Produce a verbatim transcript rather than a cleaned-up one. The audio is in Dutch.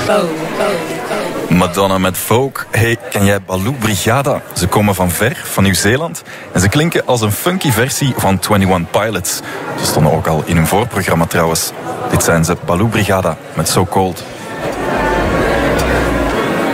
Madonna met folk. Hey, ken jij Baloo Brigada? Ze komen van ver, van Nieuw-Zeeland. En ze klinken als een funky versie van eenentwintig Pilots. Ze stonden ook al in hun voorprogramma trouwens. Dit zijn ze, Baloo Brigada met So Cold.